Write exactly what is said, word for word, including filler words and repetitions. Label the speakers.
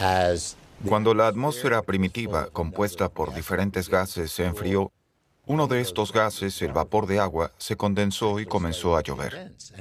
Speaker 1: Cuando la atmósfera primitiva, compuesta por diferentes gases, se enfrió, uno de estos gases, el vapor de agua, se condensó y comenzó a llover.